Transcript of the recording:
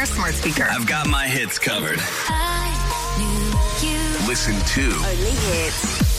your smart speaker. I've got my hits covered. Listen to Only hits.